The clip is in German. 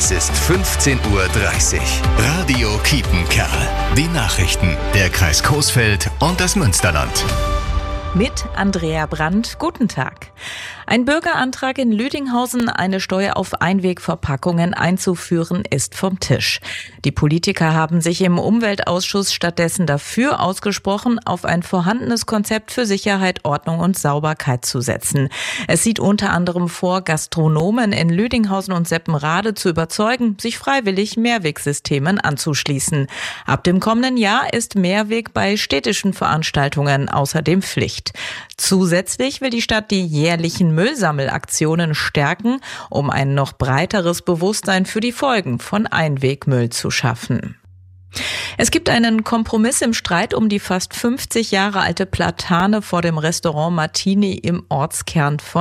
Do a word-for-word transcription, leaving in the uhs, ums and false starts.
Es ist fünfzehn Uhr dreißig. Radio Kiepenkerl. Die Nachrichten. Der Kreis Coesfeld und das Münsterland. Mit Andrea Brandt. Guten Tag. Ein Bürgerantrag in Lüdinghausen, eine Steuer auf Einwegverpackungen einzuführen, ist vom Tisch. Die Politiker haben sich im Umweltausschuss stattdessen dafür ausgesprochen, auf ein vorhandenes Konzept für Sicherheit, Ordnung und Sauberkeit zu setzen. Es sieht unter anderem vor, Gastronomen in Lüdinghausen und Seppenrade zu überzeugen, sich freiwillig Mehrwegsystemen anzuschließen. Ab dem kommenden Jahr ist Mehrweg bei städtischen Veranstaltungen außerdem Pflicht. Zusätzlich will die Stadt die jährlichen Müllsammelaktionen stärken, um ein noch breiteres Bewusstsein für die Folgen von Einwegmüll zu schaffen. Es gibt einen Kompromiss im Streit um die fast fünfzig Jahre alte Platane vor dem Restaurant Martini im Ortskern von